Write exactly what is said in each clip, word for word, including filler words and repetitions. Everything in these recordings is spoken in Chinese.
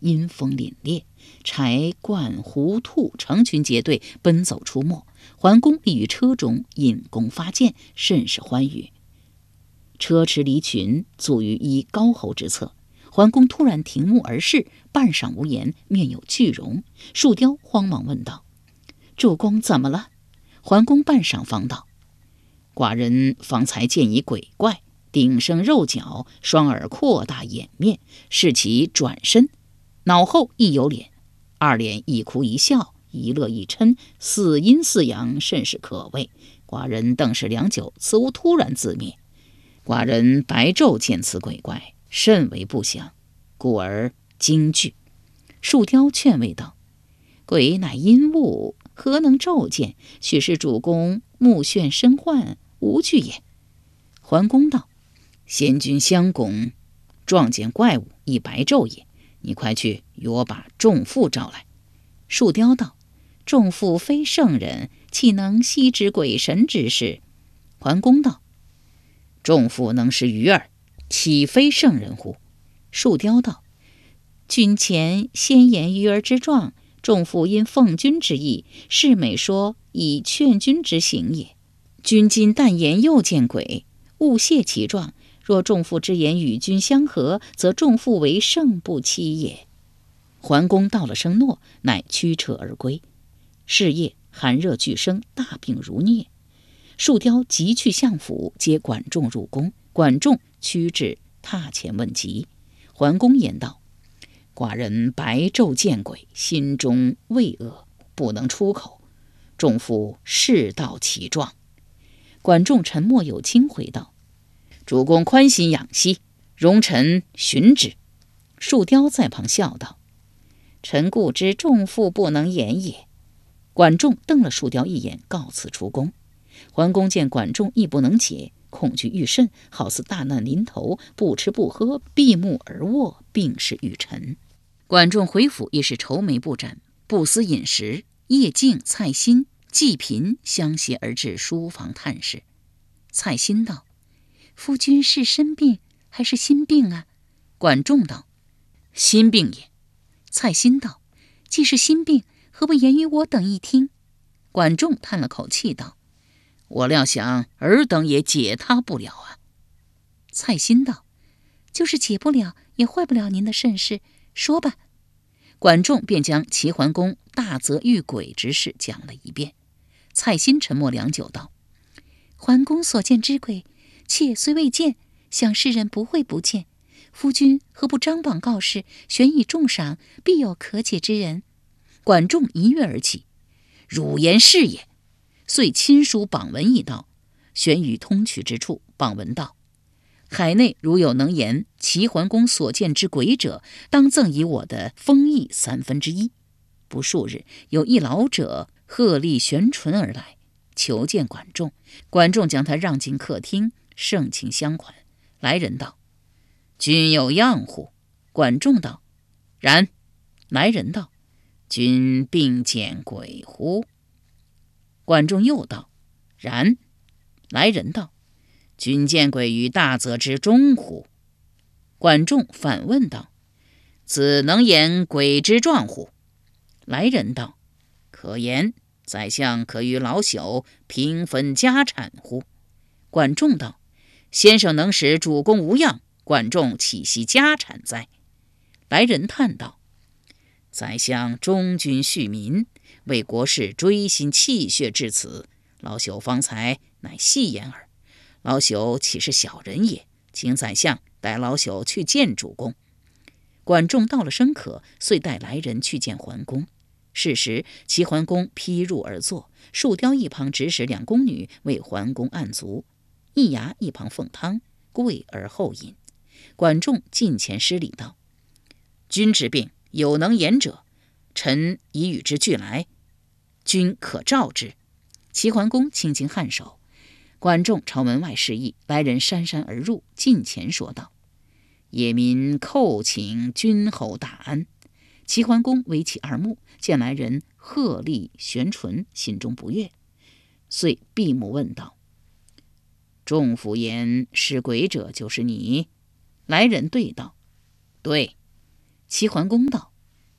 阴风凛冽，柴鹳狐兔成群结队奔走出没。桓公立于车中，引弓发箭，甚是欢愉。车驰离群，卒于一高侯之侧。桓公突然停目而视，半晌无言，面有惧容。树雕慌忙问道：“主公怎么了？”桓公半晌方道：“寡人方才见一鬼怪，顶生肉角，双耳扩大眼面，视其转身，脑后亦有脸，二脸一哭一笑，一乐一嗔，似阴似阳，甚是可畏。寡人瞪视良久，此物突然自灭。寡人白昼见此鬼怪，甚为不祥，故而惊惧。”树雕劝慰道：“鬼乃阴物，何能骤见？许是主公目眩身患，无惧也。”桓公道：“先君相公撞见怪物，亦白昼也。你快去与我把仲父召来。”树雕道：“仲父非圣人，岂能悉知鬼神之事？”桓公道：“仲父能识鱼儿，岂非圣人乎？”树雕道：“君前先言鱼儿之状，仲父因奉君之意，是美说以劝君之行也。君今但言又见鬼，勿泄其状。若仲父之言与君相合，则仲父为圣不欺也。”桓公道了声诺，乃驱车而归。是夜寒热俱生，大病如疟。树雕急去相府，接管仲入宫。管仲驱至榻前问疾。桓公言道：“寡人白昼见鬼，心中畏恶，不能出口。仲父世道其状。”管仲沉默有轻，回道：“主公宽心养息，容臣寻之。”树雕在旁笑道：“臣固知仲父不能言也。”管仲瞪了树雕一眼，告辞出宫。桓公见管仲亦不能解，恐惧愈甚，好似大难临头，不吃不喝，闭目而卧，病逝于晨。管仲回府亦是愁眉不展，不思饮食。叶敬、蔡新、季平相携而至书房探视。蔡新道：“夫君是身病还是心病啊？”管仲道：“心病也。”蔡新道：“既是心病，何不言于我等一听？”管仲叹了口气道：“我料想尔等也解他不了啊。”蔡新道：“就是解不了，也坏不了您的甚事，说吧。”管仲便将齐桓公大责遇鬼之事讲了一遍。蔡新沉默良久道：“桓公所见之鬼，妾虽未见，想世人不会不见。夫君何不张榜告示，悬以重赏，必有可解之人。”管仲一跃而起：“汝言是也！”遂亲书榜文一道，悬于通衢之处。榜文道：“海内如有能言齐桓公所见之鬼者，当赠以我的封邑三分之一。”不数日，有一老者鹤立悬唇而来，求见管仲。管仲将他让进客厅，盛情相款。来人道：“君有恙乎？”管仲道：“然。”来人道：“君并见鬼乎？”管仲又道：“然。”来人道：“君见鬼于大泽之中乎？”管仲反问道：“子能言鬼之状乎？”来人道：“可言。宰相可与老朽平分家产乎？”管仲道：“先生能使主公无恙，管仲岂惜家产哉？”来人叹道：“宰相忠君恤民，为国事锥心泣血至此，老朽方才乃戏言耳。老朽岂是小人也？请宰相带老朽去见主公。”管仲道了声可，遂带来人去见桓公。是时齐桓公披褥而坐，树雕一旁指使两宫女为桓公按足，易牙一旁奉汤，跪而后饮。管仲近前施礼道：“君之病，有能言者，臣已与之俱来，君可召之。”齐桓公轻轻颔首。管仲朝门外示意，来人姗姗而入，近前说道：“野民叩请君侯大安。”齐桓公为其二目，见来人鹤立悬唇，心中不悦，遂闭目问道：“仲父言是鬼者就是你？”来人对道：“对。”齐桓公道：“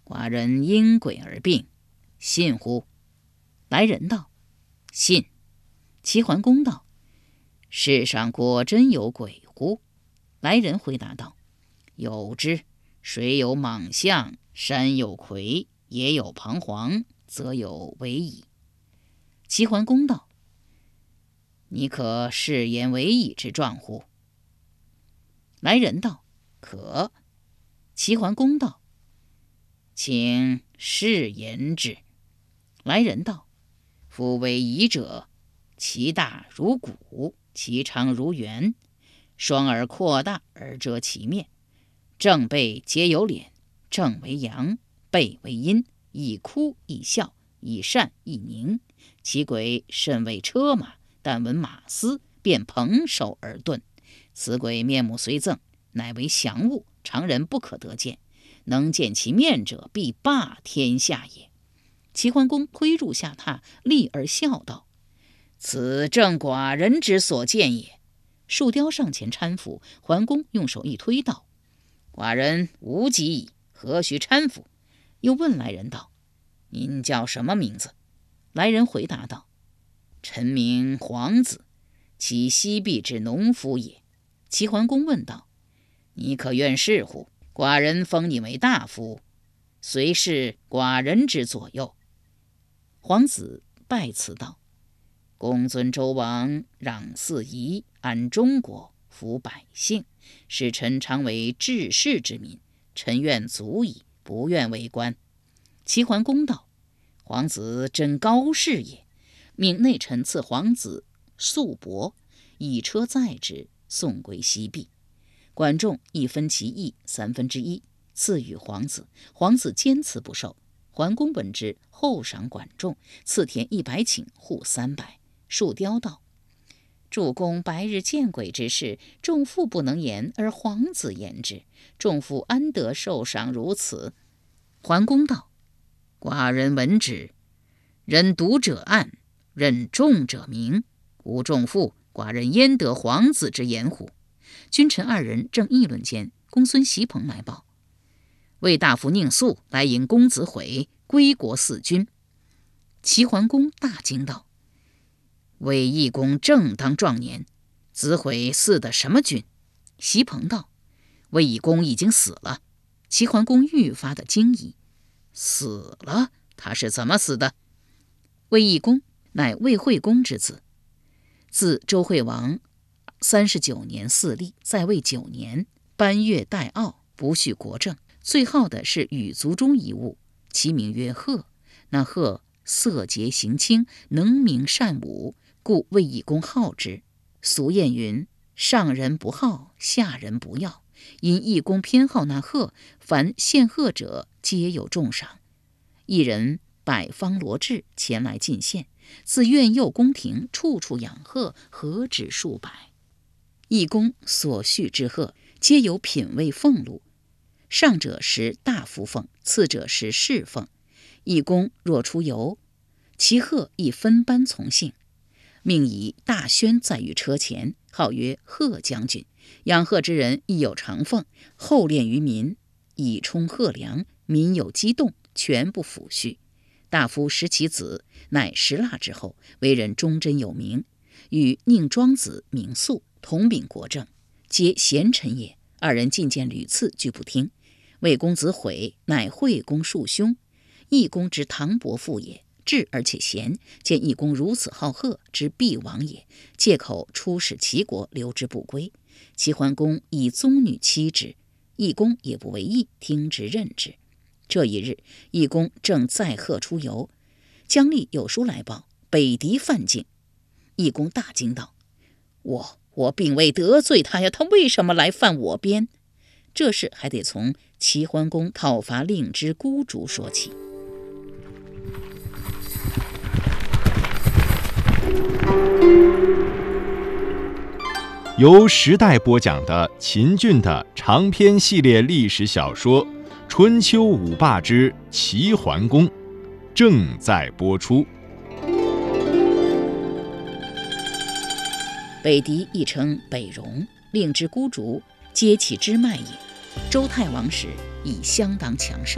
寡人因鬼而病，信乎？”来人道：“信。”齐桓公道：“世上果真有鬼乎？”来人回答道：“有之。水有蟒象，山有魁，野有彷徨，则有为矣。”齐桓公道：“你可示言为矣之状乎？”来人道：“可。”齐桓公道：“请示言之。”来人道：“夫为夷者，其大如鼓，其长如圆，双耳扩大而遮其面，正背皆有脸，正为阳，背为阴，以哭以笑，以善以宁。其鬼甚为车马，但闻马嘶，便蓬首而遁。此鬼面目虽狰，乃为祥物，常人不可得见。能见其面者，必霸天下也。”齐桓公推入下榻，立而笑道：“此正寡人之所见也。”树雕上前搀扶，桓公用手一推道：“寡人无疾矣，何须搀扶？”又问来人道：“您叫什么名字？”来人回答道：“臣名黄子，其西壁之农夫也。”齐桓公问道：“你可愿事乎？寡人封你为大夫，随侍寡人之左右。”黄子拜辞道：“公尊周王，攘四夷，安中国，抚百姓，使臣常为治世之民，臣愿足矣，不愿为官。”齐桓公道：“黄子真高士也。”命内臣赐黄子素帛，以车载之，送归西壁。管仲亦分其邑三分之一，赐予黄子。黄子坚辞不受。桓公闻之，厚赏管仲，赐田一百顷，户三百。树雕道：“主公白日见鬼之事，仲父不能言，而黄子言之，仲父安得受赏如此？”桓公道：“寡人闻之，人独者暗，任众者明。无仲父，寡人焉得黄子之言乎？”君臣二人正议论间，公孙袭彭来报：“魏大夫宁肃来迎公子悔，归国嗣君。”齐桓公大惊道：“魏懿公正当壮年，子悔嗣的什么君？”袭彭道：“魏懿公已经死了。”齐桓公愈发的惊疑：“死了？他是怎么死的？”魏懿公乃魏惠公之子，自周惠王三十九年嗣立，在位九年，班越代傲，不恤国政。最好的是羽族中一物，其名曰贺。那贺色洁行清，能明善武，故魏懿公好之。俗谚云：“上人不好，下人不要。”因懿公偏好那贺，凡献贺者皆有重赏。一人百方罗致前来进献，自苑右宫廷处处养贺，何止数百。懿公所恤之贺，皆有品位俸禄，上者是大夫俸，次者是士俸。懿公若出游，其贺亦分班从幸，命以大轩载于车前，号曰贺将军。养贺之人亦有长俸，厚敛于民，以充贺粮，民有激动，全不抚恤。大夫食其子，乃石蜡之后，为人忠贞有名，与宁庄子名肃同秉国政，皆贤臣也。二人进谏屡次，拒不听。魏公子悔乃惠公庶兄，懿公之堂伯父也，智而且贤，见懿公如此好贺，知必亡也，借口出使齐国，留之不归。齐桓公以宗女妻之，懿公也不为意，听之任之。这一日，懿公正载贺出游，姜立有书来报，北狄犯境。懿公大惊道：“我我并未得罪他呀，他为什么来犯我边？”这事还得从齐桓公讨伐令之孤竹说起。 由时代播讲的秦俊的长篇系列历史小说《春秋五霸之齐桓公》正在播出。 北狄亦称北戎，令之孤竹皆其支脉也。周太王时已相当强盛，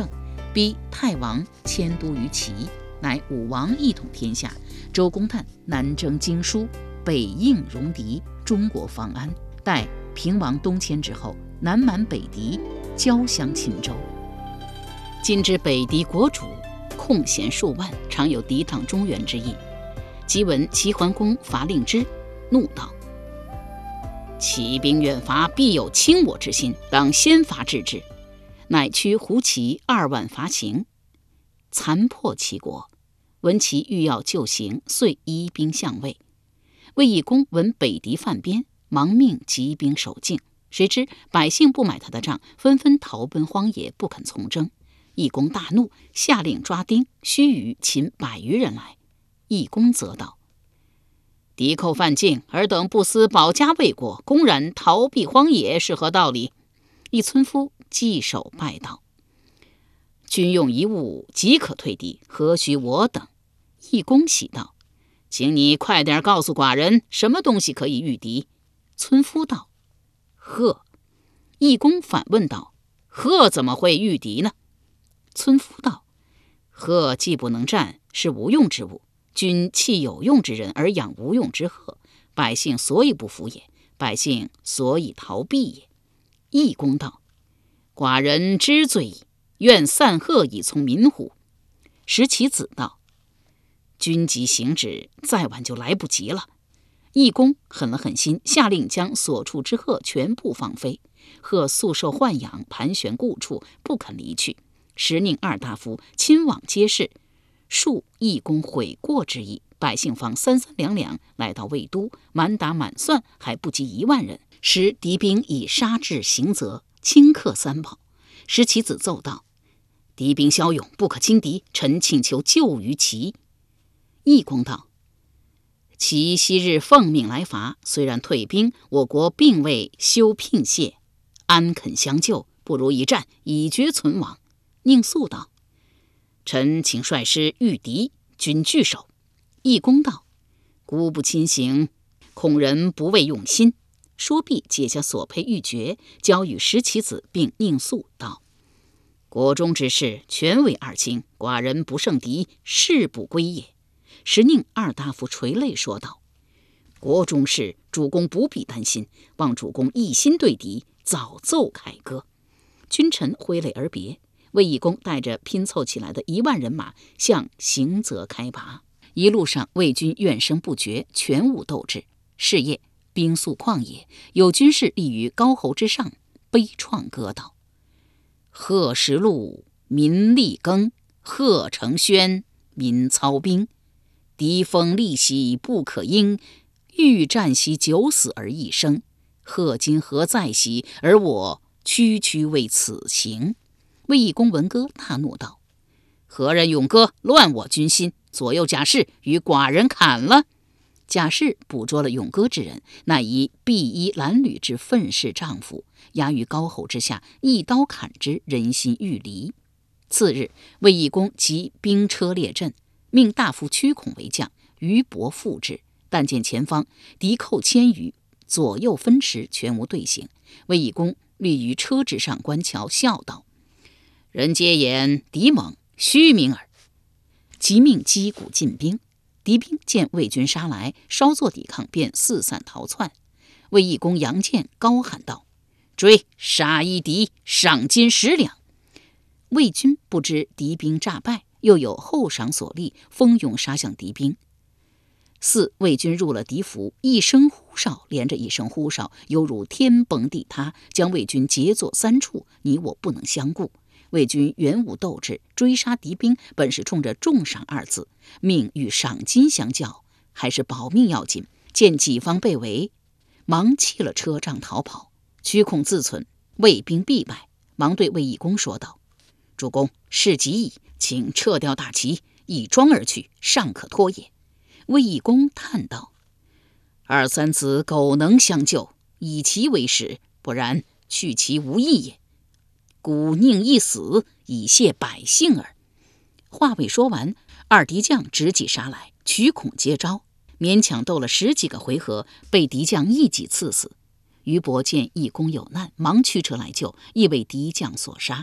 逼太王迁都于齐，乃武王一统天下。周公旦南征荆舒，北应戎狄，中国方安。待平王东迁之后，南蛮北狄，交相侵周。今之北狄国主空闲数万，常有抵挡中原之意。即闻齐桓公伐令之，怒道：齐兵远伐，必有侵我之心，当先发制之。乃驱胡骑二万伐秦，残破齐国。闻其欲要救行，遂移兵相魏。魏懿公闻北狄犯边，忙命集兵守境。谁知百姓不买他的账，纷纷逃奔荒野，不肯从征。懿公大怒，下令抓丁，须臾擒百余人来。懿公责道：敌寇犯境，尔等不思保家卫国，公然逃避荒野，是何道理？一村夫稽首拜道：军用一物，即可退敌，何须我等？懿公喜道：请你快点告诉寡人，什么东西可以御敌？村夫道：鹤。懿公反问道：鹤怎么会御敌呢？村夫道：鹤既不能战，是无用之物。君弃有用之人而养无用之鹤，百姓所以不服也，百姓所以逃避也。懿公道：寡人知罪矣，愿散鹤以从民乎？时其子道：君即行止，再晚就来不及了。懿公狠了狠心，下令将所处之鹤全部放飞。鹤素受豢养，盘旋故处，不肯离去。时宁二大夫亲往揭示，述懿公悔过之意。百姓方三三两两来到魏都，满打满算还不及一万人。时敌兵已杀至行则，顷刻三跑。时其子奏道：敌兵骁勇，不可轻敌，臣请求救于齐。懿公道：齐昔日奉命来伐，虽然退兵，我国并未休聘谢，安肯相救？不如一战，以绝存亡。宁肃道：臣请率师御敌，君据守。懿公道：孤不亲行，恐人不畏用心。说毕，解下所佩玉珏，交与石其子，并宁肃道：国中之事，全为二卿，寡人不胜敌，誓不归也。时宁二大夫垂泪说道：国中事，主公不必担心，望主公一心对敌，早奏凯歌。君臣挥泪而别。魏懿公带着拼凑起来的一万人马向行则开拔。一路上，魏军怨声不绝，全无斗志。是夜，兵宿旷野，有军士立于高侯之上，悲怆歌道：鹤食鹿，民力耕；鹤成轩，民操兵。敌锋利兮不可应，欲战兮九死而一生。鹤今何在兮？而我区区为此行。魏懿公闻歌，大怒道：何人咏歌，乱我军心？左右贾氏与寡人砍了。贾氏捕捉了咏歌之人，乃以碧衣褴褛之愤世丈夫，压于高侯之下，一刀砍之，人心欲离。次日，魏懿公即兵车列阵，命大夫屈孔为将，于伯副之。但见前方敌寇千余，左右分驰，全无队形。魏懿公立于车之上观瞧，笑道：人皆言敌猛，虚名耳。即命击鼓进兵。敌兵见魏军杀来，稍作抵抗，便四散逃窜。魏懿公扬剑高喊道：追，杀一敌，赏金十两。魏军不知敌兵诈败，又有后赏所立，蜂拥杀向敌兵。四魏军入了敌府，一声呼哨连着一声呼哨，犹如天崩地塌，将魏军截作三处，你我不能相顾。魏军原无斗志，追杀敌兵本是冲着重赏二字，命与赏金相较，还是保命要紧。见己方被围，忙弃了车仗逃跑。屈孔自忖魏兵必败，忙对魏懿公说道：主公，事急矣，请撤掉大旗，以庄而去，尚可拖也。魏懿公叹道：二三子苟能相救，以其为始，不然去其无益也。故宁一死，以谢百姓耳。话未说完，二敌将直戟杀来，屈孔接招，勉强斗了十几个回合，被敌将一戟刺死。于伯见懿公有难，忙驱车来救，亦为敌将所杀。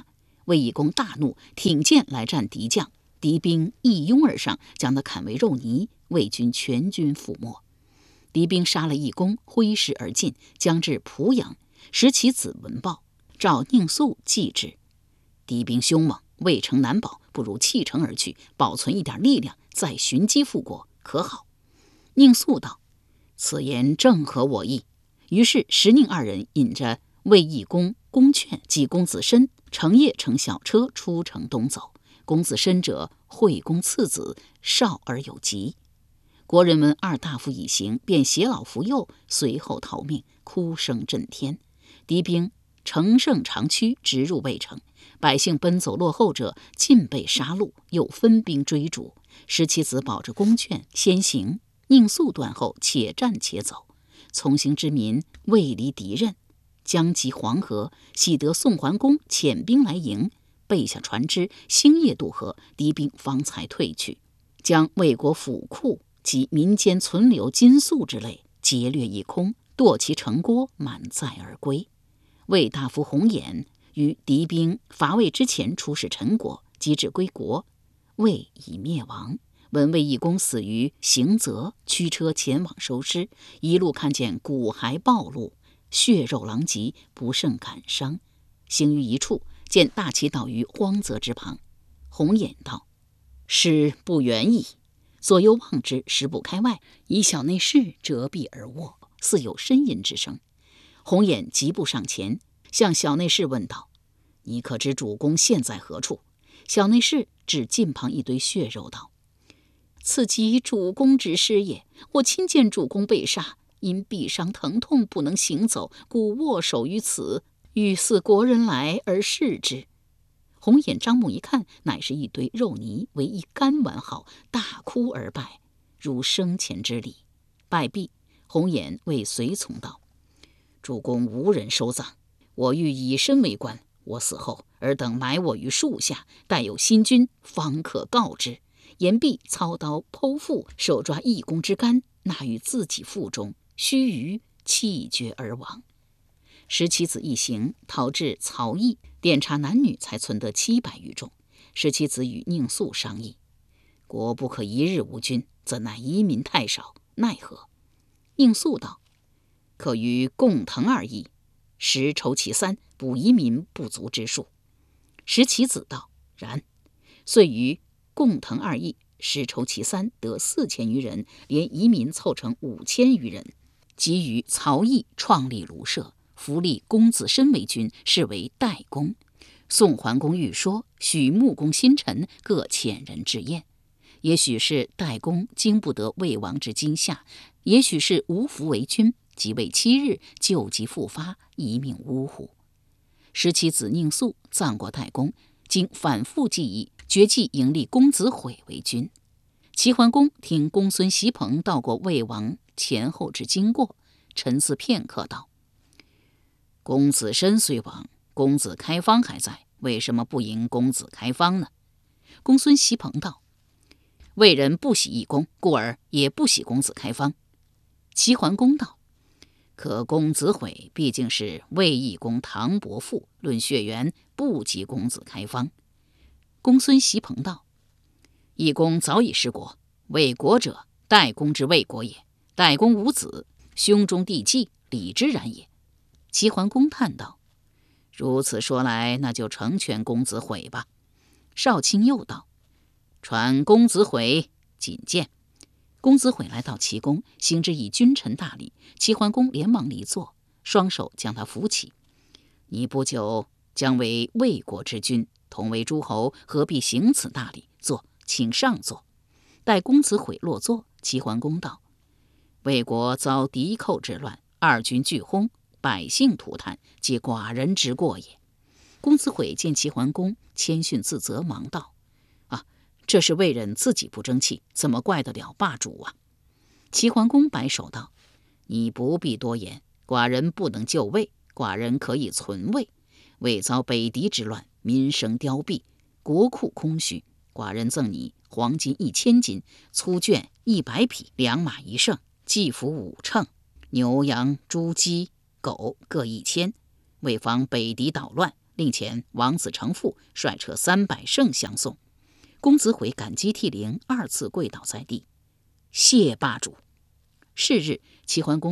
卫懿公大怒，挺剑来战敌将，敌兵一拥而上，将他砍为肉泥，魏军全军覆没。敌兵杀了懿公，挥师而进，将至濮阳。石其子闻报，召宁肃继之。敌兵凶猛，魏城难保，不如弃城而去，保存一点力量，再寻机复国，可好？宁肃道：此言正合我意。于是石宁二人引着卫懿公、公劝及公子申，乘夜乘小车出城东走。公子申者，惠公次子，少而有疾。国人闻二大夫已行，便携老扶幼，随后逃命，哭声震天。敌兵乘胜长驱，直入魏城。百姓奔走落后者，尽被杀戮，又分兵追逐。石其子保着公劝先行，宁肃断后，且战且走。从行之民未离敌人，将及黄河，喜得宋桓公遣兵来迎，备下船只，星夜渡河，敌兵方才退去，将魏国府库及民间存留金粟之类劫掠一空，堕其城郭，满载而归。魏大夫洪衍于敌兵伐魏之前出使陈国，及至归国，魏已灭亡。闻卫懿公死于行泽，驱车前往收尸，一路看见骨骸暴露，血肉狼藉，不胜感伤。行于一处，见大旗倒于荒泽之旁。洪衍道：尸不远矣。左右望之，实不开外，以小内侍折臂而卧，似有呻吟之声。洪衍急步上前，向小内侍问道：你可知主公现在何处？小内侍指近旁一堆血肉道：此即主公之尸也，我亲见主公被杀，因臂伤疼痛不能行走，故握手于此，欲似国人来而视之。洪衍张目一看，乃是一堆肉泥，为一干完好，大哭而拜，如生前之礼。拜毕，洪衍谓随从道：主公无人收葬，我欲以身为官，我死后尔等埋我于树下，待有新君方可告之。言毕，操刀剖腹，手抓懿公之肝，纳于自己腹中，须臾气绝而亡。石其子一行逃至曹邑，调查男女，才存得七百余众。石其子与宁肃商议：国不可一日无君，则乃移民太少，奈何？宁肃道：可于共腾二邑，时筹其三，补移民不足之数。石其子道：然。遂于共腾二邑，时筹其三，得四千余人，连移民凑成五千余人。即于曹邑创立卢舍，扶立公子申为君，是为代公。宋桓公欲说，许穆公新臣各遣人至宴。也许是代公经不得魏王之惊吓，也许是无福为君，即位七日，旧疾复发，一命呜呼。石其子宁肃葬过代公，经反复计议，决计迎立公子毁为君。齐桓公听公孙袭彭道过魏王前后之经过，沉思片刻道：公子申虽亡，公子开方还在，为什么不迎公子开方呢？公孙袭彭道：魏人不喜懿公，故而也不喜公子开方。齐桓公道：可公子毁毕竟是魏懿公堂伯父，论血缘不及公子开方。公孙袭彭道：懿公早已失国，魏国者，代公之魏国也。代公无子，兄中弟继，理之然也。齐桓公叹道：如此说来，那就成全公子毁吧。少卿又道：传公子毁觐见。公子毁来到齐宫，行之以君臣大礼。齐桓公连忙离座，双手将他扶起。你不久将为魏国之君，同为诸侯，何必行此大礼？坐，请上座。待公子毁落座，齐桓公道：魏国遭敌寇之乱，二军俱轰，百姓涂炭，皆寡人之过也。公子毁见齐桓公谦逊自责，忙道：啊，这是魏人自己不争气，怎么怪得了霸主啊？齐桓公摆手道：你不必多言，寡人不能救魏，寡人可以存魏。魏遭北狄之乱，民生凋敝，国库空虚，寡人赠你黄金一千斤，粗绢一百匹，良马一乘，祭服五乘，牛羊猪鸡狗各一千，为防北狄捣乱， 令前王子成父率车三百乘相送。公子悔感激涕零，二次跪倒在地，谢霸主。是日，齐桓公